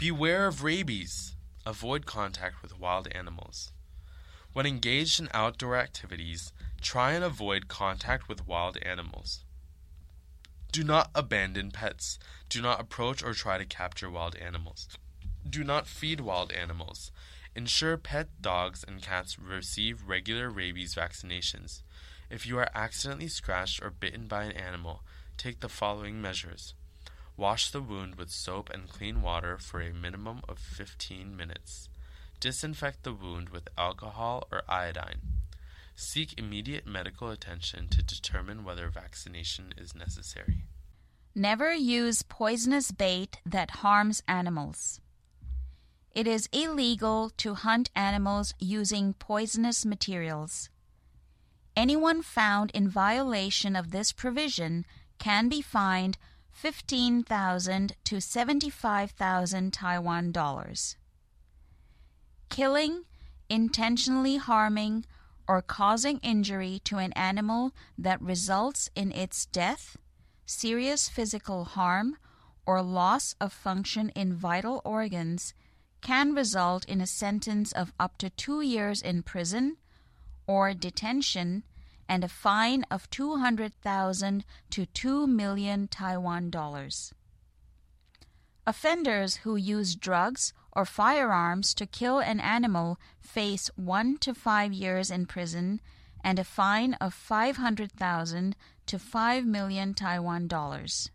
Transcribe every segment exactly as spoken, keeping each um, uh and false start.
Beware of rabies. Avoid contact with wild animals. When engaged in outdoor activities, try and avoid contact with wild animals. Do not abandon pets. Do not approach or try to capture wild animals. Do not feed wild animals. Ensure pet dogs and cats receive regular rabies vaccinations. If you are accidentally scratched or bitten by an animal, take the following measures. Wash the wound with soap and clean water for a minimum of fifteen minutes. Disinfect the wound with alcohol or iodine. Seek immediate medical attention to determine whether vaccination is necessary. Never use poisonous bait that harms animals. It is illegal to hunt animals using poisonous materials. Anyone found in violation of this provision can be fined fifteen thousand to seventy-five thousand Taiwan dollars. Killing, intentionally harming, or causing injury to an animal that results in its death, serious physical harm, or loss of function in vital organs can result in a sentence of up to two years in prison or detention and a fine of two hundred thousand to two million Taiwan dollars. Offenders who use drugs or firearms to kill an animal face one to five years in prison and a fine of five hundred thousand to five million Taiwan dollars.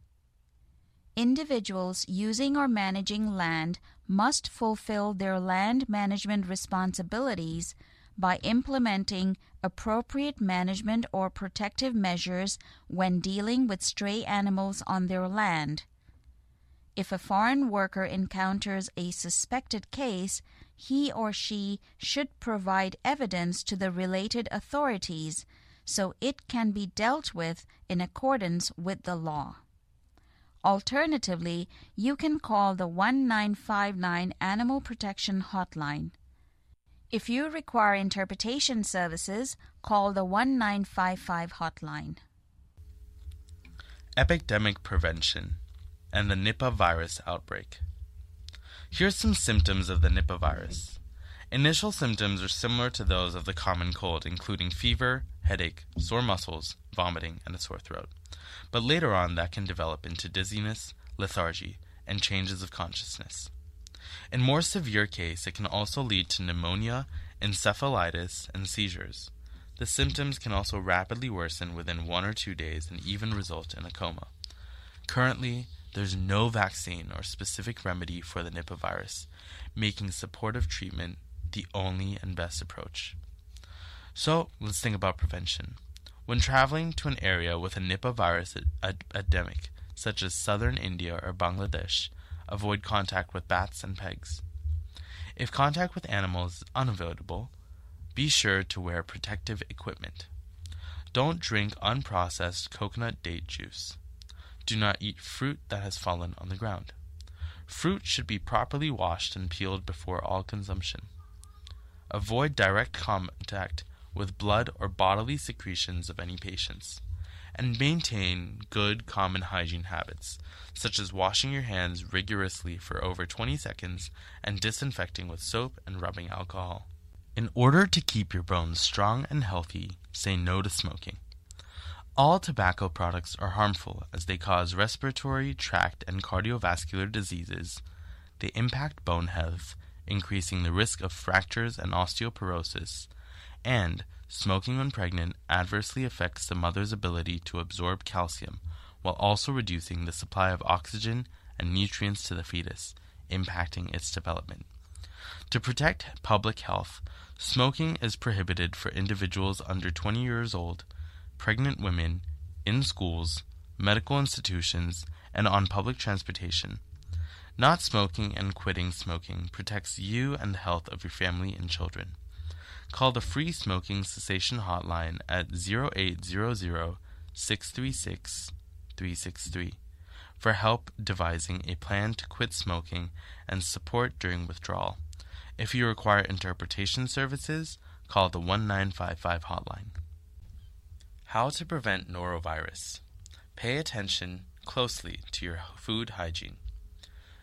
Individuals using or managing land must fulfill their land management responsibilities by implementing appropriate management or protective measures when dealing with stray animals on their land. If a foreign worker encounters a suspected case, he or she should provide evidence to the related authorities so it can be dealt with in accordance with the law. Alternatively, you can call the one nine five nine Animal Protection Hotline. If you require interpretation services, call the one nine five five hotline. Epidemic prevention and the Nipah virus outbreak. Here's some symptoms of the Nipah virus. Initial symptoms are similar to those of the common cold, including fever, headache, sore muscles, vomiting, and a sore throat. But later on, that can develop into dizziness, lethargy, and changes of consciousness. In more severe case, it can also lead to pneumonia, encephalitis, and seizures. The symptoms can also rapidly worsen within one or two days and even result in a coma. Currently, there's no vaccine or specific remedy for the Nipah virus, making supportive treatment the only and best approach. So, let's think about prevention. When traveling to an area with a Nipah virus epidemic, such as southern India or Bangladesh, avoid contact with bats and pegs. If contact with animals is unavoidable, be sure to wear protective equipment. Don't drink unprocessed coconut date juice. Do not eat fruit that has fallen on the ground. Fruit should be properly washed and peeled before all consumption. Avoid direct contact with blood or bodily secretions of any patients, and maintain good common hygiene habits, such as washing your hands rigorously for over twenty seconds and disinfecting with soap and rubbing alcohol. In order to keep your bones strong and healthy, say no to smoking. All tobacco products are harmful as they cause respiratory tract and cardiovascular diseases. They impact bone health, increasing the risk of fractures and osteoporosis, and smoking when pregnant adversely affects the mother's ability to absorb calcium, while also reducing the supply of oxygen and nutrients to the fetus, impacting its development. To protect public health, smoking is prohibited for individuals under twenty years old, pregnant women, in schools, medical institutions, and on public transportation. Not smoking and quitting smoking protects you and the health of your family and children. Call the free smoking cessation hotline at zero eight zero zero, six three six, three six three for help devising a plan to quit smoking and support during withdrawal. If you require interpretation services, call the one nine five five hotline. How to prevent norovirus. Pay attention closely to your food hygiene.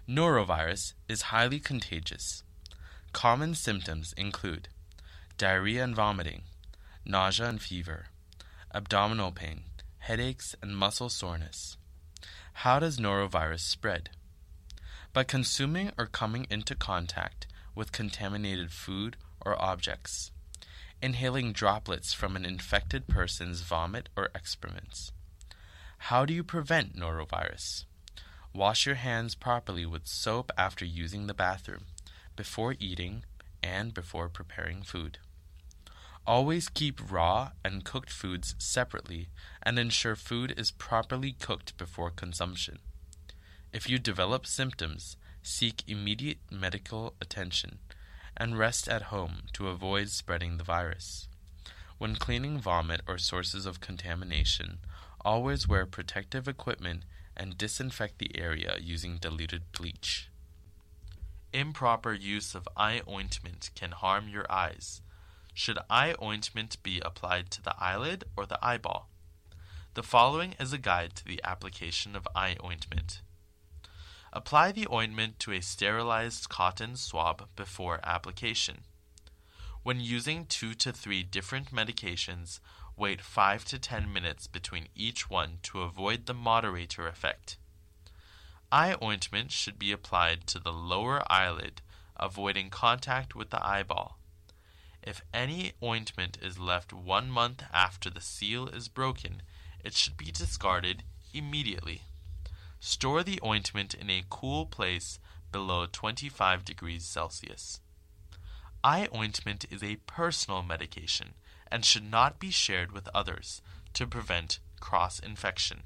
Norovirus is highly contagious. Common symptoms include diarrhea and vomiting, nausea and fever, abdominal pain, headaches, and muscle soreness. How does norovirus spread? By consuming or coming into contact with contaminated food or objects, inhaling droplets from an infected person's vomit or excrements. How do you prevent norovirus? Wash your hands properly with soap after using the bathroom, before eating, and before preparing food. Always keep raw and cooked foods separately and ensure food is properly cooked before consumption. If you develop symptoms, seek immediate medical attention and rest at home to avoid spreading the virus. When cleaning vomit or sources of contamination, always wear protective equipment and disinfect the area using diluted bleach. Improper use of eye ointment can harm your eyes. Should eye ointment be applied to the eyelid or the eyeball? The following is a guide to the application of eye ointment. Apply the ointment to a sterilized cotton swab before application. When using two to three different medications, wait five to ten minutes between each one to avoid the moderator effect. Eye ointment should be applied to the lower eyelid, avoiding contact with the eyeball. If any ointment is left one month after the seal is broken, it should be discarded immediately. Store the ointment in a cool place below twenty-five degrees Celsius. Eye ointment is a personal medication and should not be shared with others to prevent cross-infection.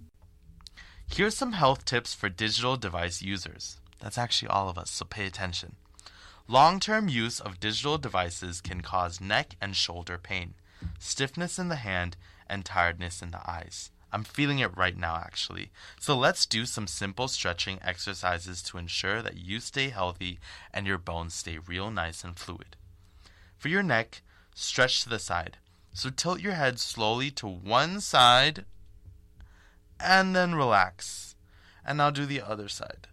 Here's some health tips for digital device users. That's actually all of us, so pay attention. Long-term use of digital devices can cause neck and shoulder pain, stiffness in the hand, and tiredness in the eyes. I'm feeling it right now, actually. So let's do some simple stretching exercises to ensure that you stay healthy and your bones stay real nice and fluid. For your neck, stretch to the side. So tilt your head slowly to one side and then relax. And now do the other side.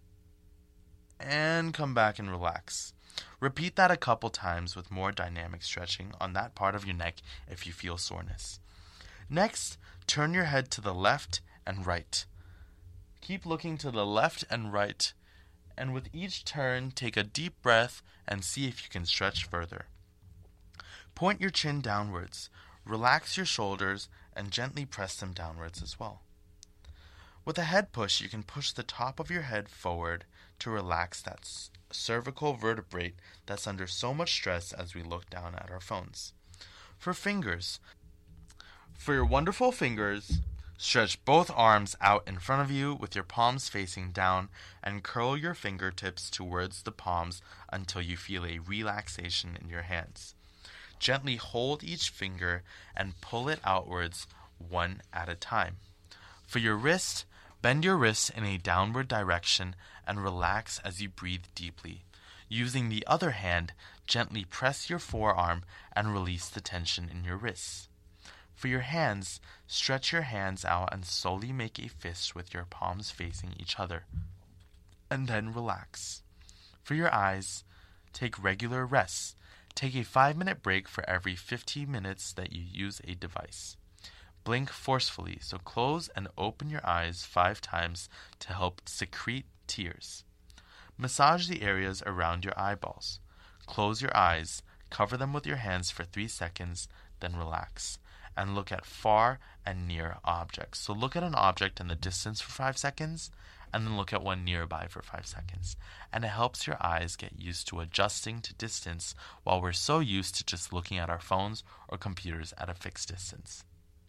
And come back and relax. Repeat that a couple times with more dynamic stretching on that part of your neck if you feel soreness. Next, turn your head to the left and right. Keep looking to the left and right, and with each turn, take a deep breath and see if you can stretch further. Point your chin downwards, relax your shoulders, and gently press them downwards as well. With a head push, you can push the top of your head forward to relax that cervical vertebrae that's under so much stress as we look down at our phones. For fingers, for your wonderful fingers, stretch both arms out in front of you with your palms facing down and curl your fingertips towards the palms until you feel a relaxation in your hands. Gently hold each finger and pull it outwards one at a time. For your wrist, bend your wrists in a downward direction and relax as you breathe deeply. Using the other hand, gently press your forearm and release the tension in your wrists. For your hands, stretch your hands out and slowly make a fist with your palms facing each other. And then relax. For your eyes, take regular rests. Take a five minute break for every fifteen minutes that you use a device. Blink forcefully, so close and open your eyes five times to help secrete tears. Massage the areas around your eyeballs. Close your eyes, cover them with your hands for three seconds, then relax. And look at far and near objects. So look at an object in the distance for five seconds, and then look at one nearby for five seconds. And it helps your eyes get used to adjusting to distance while we're so used to just looking at our phones or computers at a fixed distance.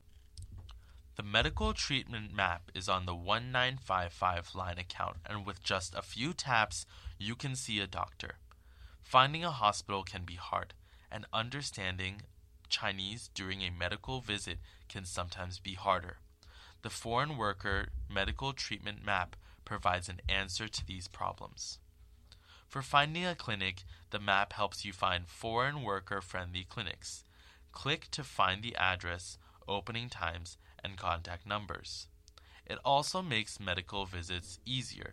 The medical treatment map is on the one nine five five line account, and with just a few taps, you can see a doctor. Finding a hospital can be hard, and understanding Chinese during a medical visit can sometimes be harder. The Foreign Worker Medical Treatment Map provides an answer to these problems. For finding a clinic, the map helps you find foreign worker-friendly clinics. Click to find the address, opening times, and contact numbers. It also makes medical visits easier.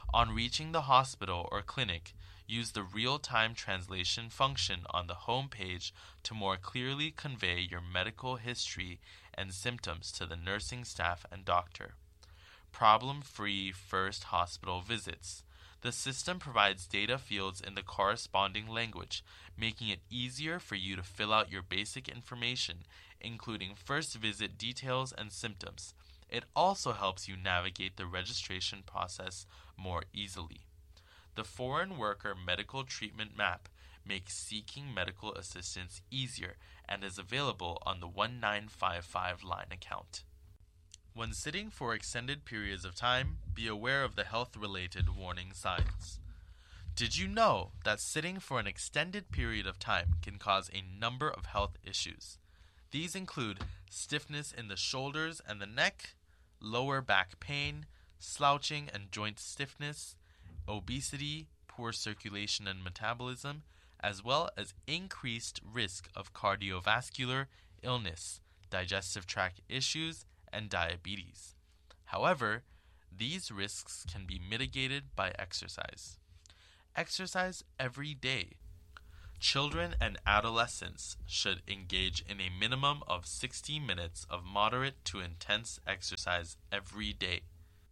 On reaching the hospital or clinic, use the real-time translation function on the home page to more clearly convey your medical history and symptoms to the nursing staff and doctor. Problem-free first hospital visits. The system provides data fields in the corresponding language, making it easier for you to fill out your basic information, including first visit details and symptoms. It also helps you navigate the registration process more easily. The Foreign Worker Medical Treatment Map makes seeking medical assistance easier and is available on the one nine five five line account. When sitting for extended periods of time, be aware of the health-related warning signs. Did you know that sitting for an extended period of time can cause a number of health issues? These include stiffness in the shoulders and the neck, lower back pain, slouching and joint stiffness, obesity, poor circulation and metabolism, as well as increased risk of cardiovascular illness, digestive tract issues, and diabetes. However, these risks can be mitigated by exercise. Exercise every day. Children and adolescents should engage in a minimum of sixty minutes of moderate to intense exercise every day.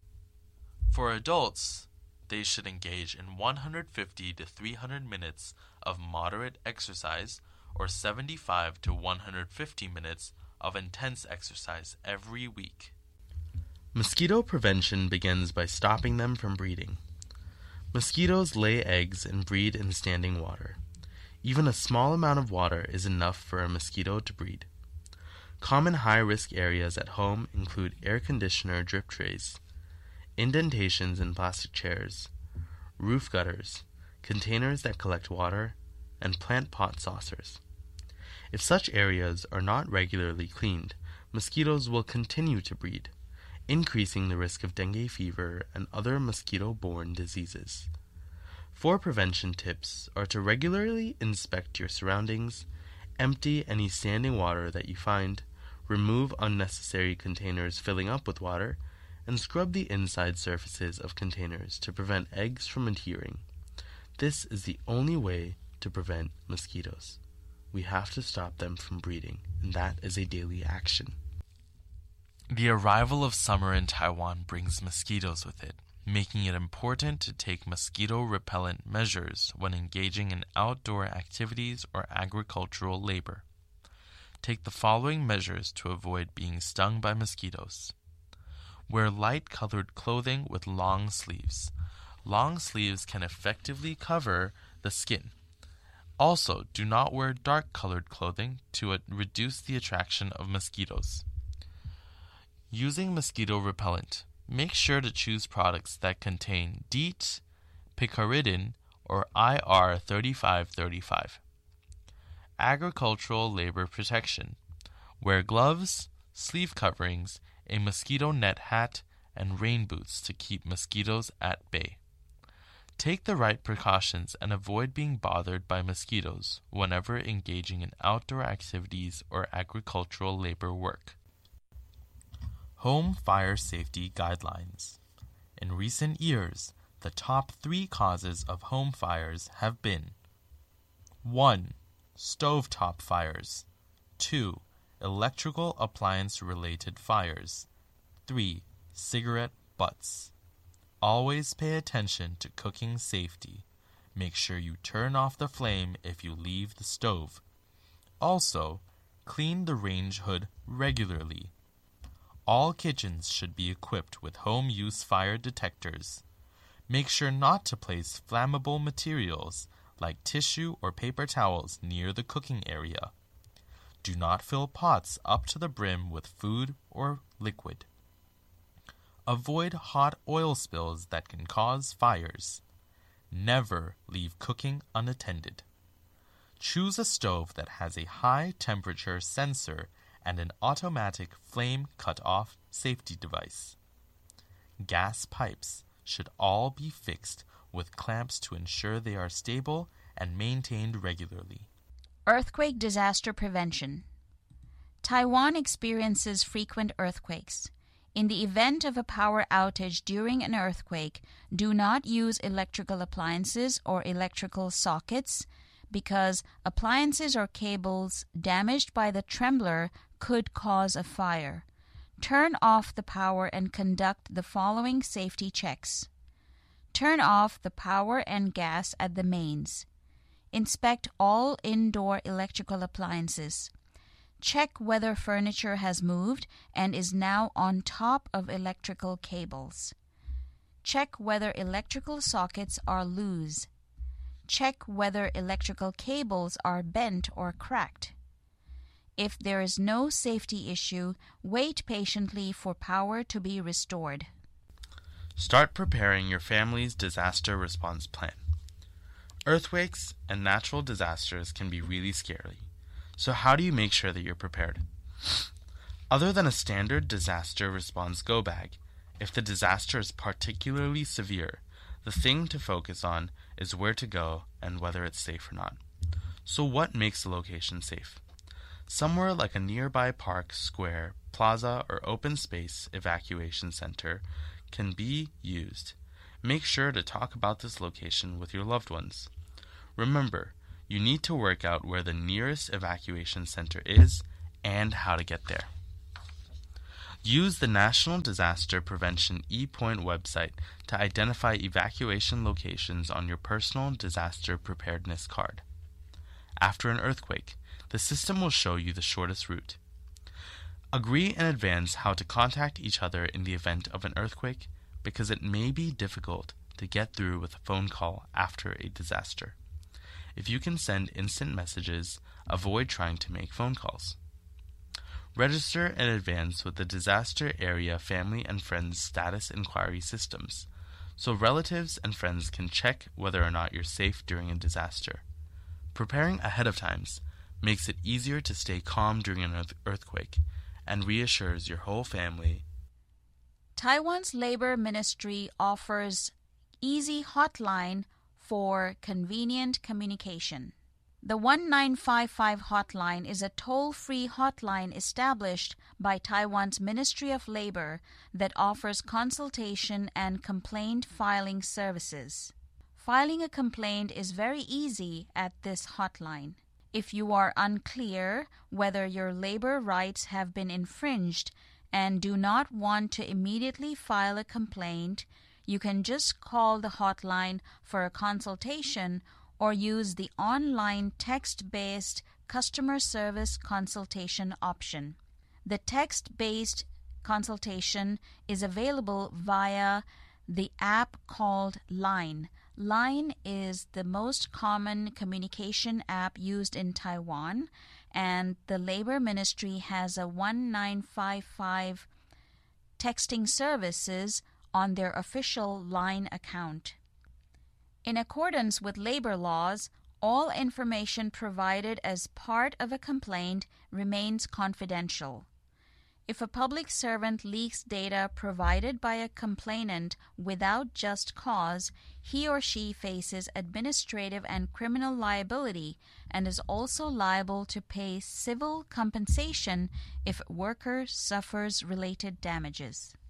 For adults, they should engage in one hundred fifty to three hundred minutes of moderate exercise or seventy-five to one hundred fifty minutes of intense exercise every week. Mosquito prevention begins by stopping them from breeding. Mosquitoes lay eggs and breed in standing water. Even a small amount of water is enough for a mosquito to breed. Common high-risk areas at home include air conditioner drip trays, indentations in plastic chairs, roof gutters, containers that collect water, and plant pot saucers. If such areas are not regularly cleaned, mosquitoes will continue to breed, increasing the risk of dengue fever and other mosquito-borne diseases. Four prevention tips are to regularly inspect your surroundings, empty any standing water that you find, remove unnecessary containers filling up with water, and scrub the inside surfaces of containers to prevent eggs from adhering. This is the only way to prevent mosquitoes. We have to stop them from breeding, and that is a daily action. The arrival of summer in Taiwan brings mosquitoes with it, making it important to take mosquito repellent measures when engaging in outdoor activities or agricultural labor. Take the following measures to avoid being stung by mosquitoes. Wear light-colored clothing with long sleeves. Long sleeves can effectively cover the skin. Also, do not wear dark-colored clothing to uh, reduce the attraction of mosquitoes. Using mosquito repellent. Make sure to choose products that contain DEET, picaridin, or I R thirty-five thirty-five. Agricultural labor protection. Wear gloves, sleeve coverings, a mosquito net hat, and rain boots to keep mosquitoes at bay. Take the right precautions and avoid being bothered by mosquitoes whenever engaging in outdoor activities or agricultural labor work. Home Fire Safety Guidelines. In recent years, the top three causes of home fires have been one. Stovetop fires. two. Electrical appliance-related fires. three. Cigarette butts. Always pay attention to cooking safety. Make sure you turn off the flame if you leave the stove. Also, clean the range hood regularly. All kitchens should be equipped with home-use fire detectors. Make sure not to place flammable materials like tissue or paper towels near the cooking area. Do not fill pots up to the brim with food or liquid. Avoid hot oil spills that can cause fires. Never leave cooking unattended. Choose a stove that has a high temperature sensor and an automatic flame cut-off safety device. Gas pipes should all be fixed with clamps to ensure they are stable and maintained regularly. Earthquake disaster prevention. Taiwan experiences frequent earthquakes. In the event of a power outage during an earthquake, do not use electrical appliances or electrical sockets because appliances or cables damaged by the trembler could cause a fire. Turn off the power and conduct the following safety checks. Turn off the power and gas at the mains. Inspect all indoor electrical appliances. Check whether furniture has moved and is now on top of electrical cables. Check whether electrical sockets are loose. Check whether electrical cables are bent or cracked. If there is no safety issue, wait patiently for power to be restored. Start preparing your family's disaster response plan. Earthquakes and natural disasters can be really scary. So how do you make sure that you're prepared? Other than a standard disaster response go bag, if the disaster is particularly severe, the thing to focus on is where to go and whether it's safe or not. So what makes a location safe? Somewhere like a nearby park, square, plaza, or open space evacuation center can be used. Make sure to talk about this location with your loved ones. Remember, you need to work out where the nearest evacuation center is and how to get there. Use the National Disaster Prevention ePoint website to identify evacuation locations on your personal disaster preparedness card. After an earthquake, the system will show you the shortest route. Agree in advance how to contact each other in the event of an earthquake because it may be difficult to get through with a phone call after a disaster. If you can send instant messages, avoid trying to make phone calls. Register in advance with the Disaster Area Family and Friends Status Inquiry Systems, so relatives and friends can check whether or not you're safe during a disaster. Preparing ahead of time makes it easier to stay calm during an earthquake and reassures your whole family. Taiwan's Labor Ministry offers easy hotline for convenient communication. The one nine five five hotline is a toll-free hotline established by Taiwan's Ministry of Labor that offers consultation and complaint filing services. Filing a complaint is very easy at this hotline. If you are unclear whether your labor rights have been infringed and do not want to immediately file a complaint, you can just call the hotline for a consultation or use the online text-based customer service consultation option. The text-based consultation is available via the app called Line. Line is the most common communication app used in Taiwan, and the Labor Ministry has a one nine five five texting services on their official Line account. In accordance with labor laws, all information provided as part of a complaint remains confidential. If a public servant leaks data provided by a complainant without just cause, he or she faces administrative and criminal liability and is also liable to pay civil compensation if a worker suffers related damages.